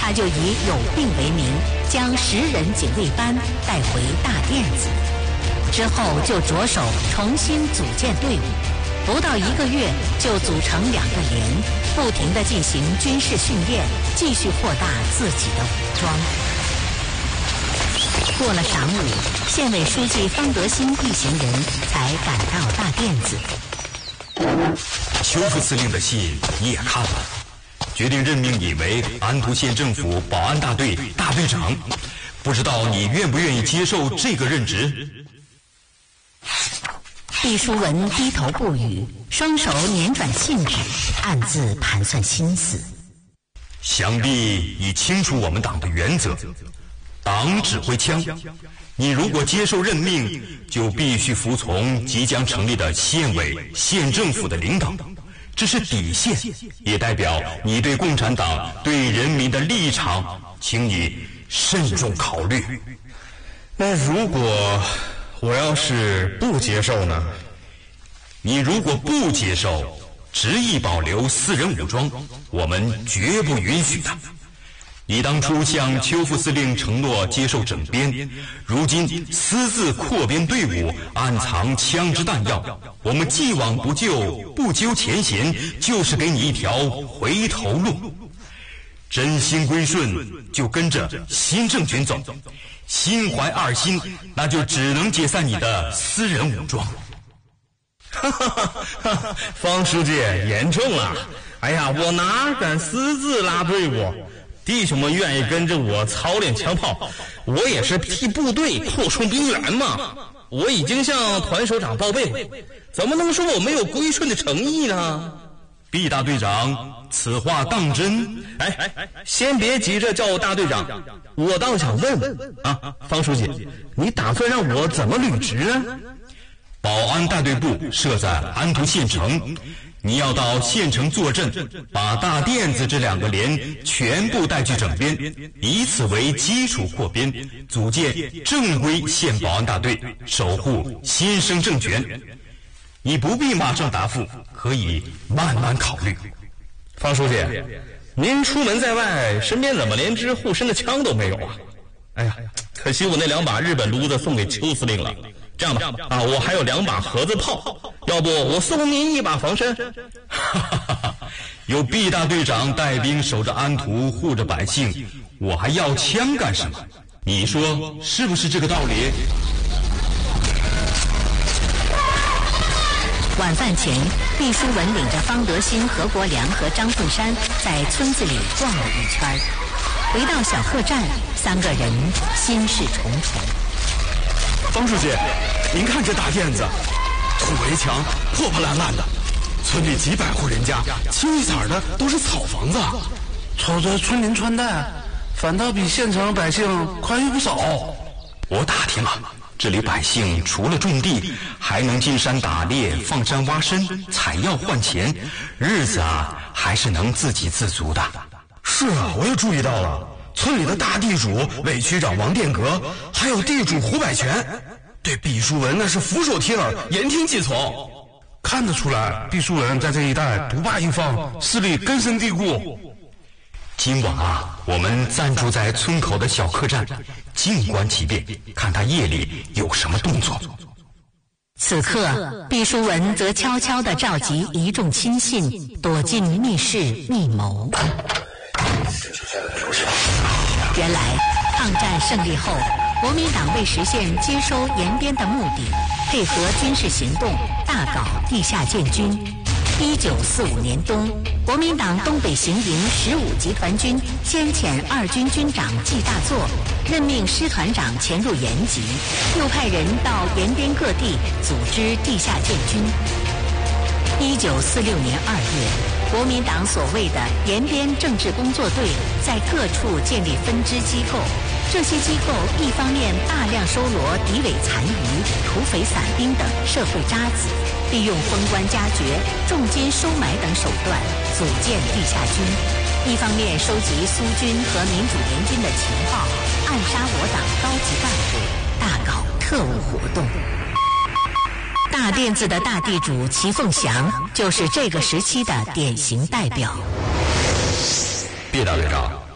他就以有病为名，将10人警卫班带回大甸子。之后就着手重新组建队伍，不到1个月就组成2个连，不停地进行军事训练，继续扩大自己的武装。过了晌午，县委书记方德兴一行人才赶到大甸子。 邱副司令的信你也看了，决定任命你为安图县政府保安大队大队长，不知道你愿不愿意接受这个任职？ 毕淑文低头不语，双手捻转信纸，暗自盘算心思。 想必你清楚我们党的原则，党指挥枪，你如果接受任命，就必须服从即将成立的县委、县政府的领导，这是底线，也代表你对共产党、对人民的立场，请你慎重考虑。 那如果我要是不接受呢？ 你如果不接受，执意保留私人武装，我们绝不允许的。你当初向邱副司令承诺接受整编，如今私自扩编队伍，暗藏枪支弹药，我们既往不咎，不究前嫌，就是给你一条回头路。真心归顺，就跟着新政权走；心怀二心，那就只能解散你的私人武装。 方书记言重了。哎呀，我哪敢私自拉队伍？弟兄们愿意跟着我操练枪炮，我也是替部队扩充兵员嘛。我已经向团首长报备，怎么能说我没有归顺的诚意呢？ 毕大队长，此话当真？ 哎，先别急着叫我大队长，我倒想问啊，方书记，你打算让我怎么履职呢？ 保安大队部设在安图县城，你要到县城坐镇，把大甸子这2个连全部带去整编，以此为基础扩编，组建正规县保安大队，守护新生政权。你不必马上答复，可以慢慢考虑。 方书记，您出门在外，身边怎么连支护身的枪都没有啊？哎呀，可惜我那2把日本炉子送给邱司令了。这样吧，我还有2把盒子炮，要不我送您1把防身？ 有毕大队长带兵守着安图，护着百姓，我还要枪干什么？你说是不是这个道理？ 晚饭前，毕淑文领着方德兴、何国良和张凤山在村子里逛了一圈。回到小客栈，3个人心事重重。 方书记，您看这大甸子，土围墙破破烂烂的，村里几百户人家，清一色的都是草房子。 瞅着村民穿戴，反倒比县城百姓宽裕不少。 我打听了，这里百姓除了种地，还能进山打猎、放山挖参、采药换钱，日子还是能自给自足的。 是啊，我也注意到了。村里的大地主委区长王殿阁，还有地主胡百全，对毕淑文那是俯首帖耳，言听计从。 看得出来，毕淑文在这一带独霸一方，势力根深蒂固。 今晚我们暂住在村口的小客栈，静观其变，看他夜里有什么动作。 此刻，毕淑文则悄悄地召集一众亲信，躲进密室密谋。原来，抗战胜利后，国民党为实现接收延边的目的，配合军事行动，大搞地下建军。1945年冬，国民党东北行营15集团军先遣2军军长季大作，任命师团长潜入延吉，又派人到延边各地组织地下建军。1946年2月，国民党所谓的延边政治工作队在各处建立分支机构，这些机构一方面大量收罗敌伪残余、土匪散兵等社会渣子，利用封官加爵、重金收买等手段组建地下军；一方面收集苏军和民主联军的情报，暗杀我党高级干部，大搞特务活动。大甸子的大地主齐凤祥就是这个时期的典型代表。 毕大队长，